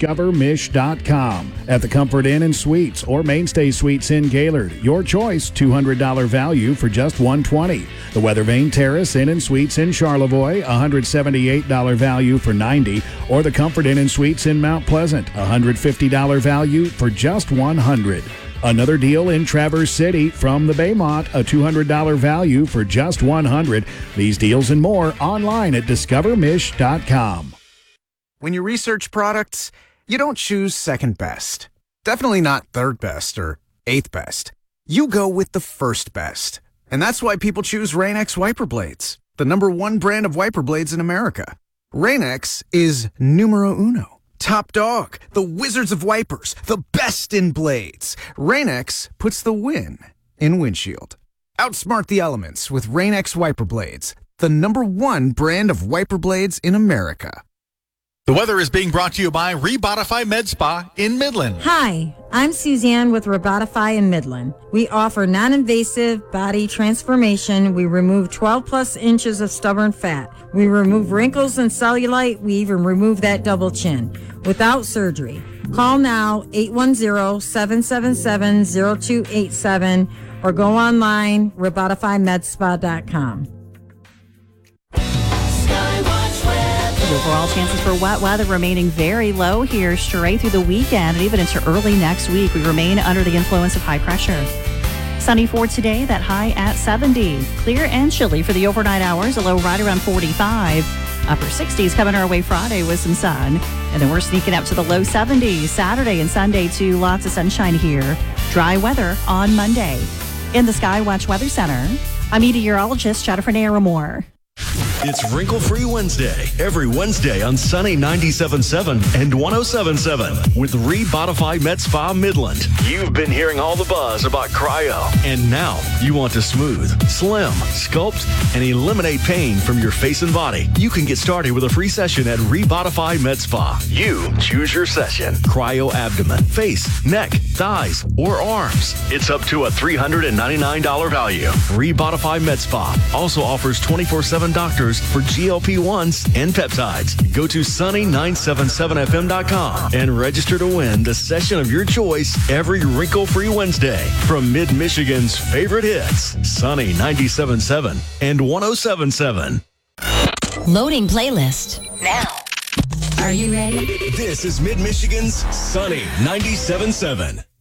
discovermish.com. At the Comfort Inn and Suites or Mainstay Suites in Gaylord, your choice, $200 value for just $120. The Weather Vane Terrace Inn and Suites in Charlevoix, $178 value for $90. Or the Comfort Inn and Suites in Mount Pleasant, $150 value for just $100. Another deal in Traverse City from the Baymont, a $200 value for just $100. These deals and more online at discovermish.com. When you research products, you don't choose second best. Definitely not third best or eighth best. You go with the first best. And that's why people choose Rain-X wiper blades, the #1 brand of wiper blades in America. Rain-X is numero uno. Top dog, the wizards of wipers, the best in blades. Rain-X puts the win in windshield. Outsmart the elements with Rain-X wiper blades, the #1 brand of wiper blades in America. The weather is being brought to you by Rebotify Med Spa in Midland. Hi, I'm Suzanne with Rebotify in Midland. We offer non-invasive body transformation. We remove 12 plus inches of stubborn fat. We remove wrinkles and cellulite. We even remove that double chin without surgery. Call now, 810-777-0287 or go online, rebotifymedspa.com. Overall chances for wet weather remaining very low here straight through the weekend and even into early next week. We remain under the influence of high pressure. Sunny for today, that high at 70. Clear and chilly for the overnight hours, a low right around 45. Upper 60s coming our way Friday with some sun. And then we're sneaking up to the low 70s Saturday and Sunday too. Lots of sunshine here. Dry weather on Monday. In the Skywatch Weather Center, I'm meteorologist Jennifer Naramore. It's Wrinkle-Free Wednesday, every Wednesday on Sunny 97.7 and 107.7 with Rebotify Med Spa Midland. You've been hearing all the buzz about cryo, and now you want to smooth, slim, sculpt, and eliminate pain from your face and body. You can get started with a free session at Rebotify Med Spa. You choose your session. Cryo abdomen, face, neck, thighs, or arms. It's up to a $399 value. Rebotify Med Spa also offers 24/7 doctors for GLP-1s and peptides. Go to sunny977fm.com and register to win the session of your choice every Wrinkle-Free Wednesday from Mid-Michigan's favorite hits, Sunny 97.7 and 107.7. Loading playlist now. Are you ready? This is Mid-Michigan's Sunny 97.7.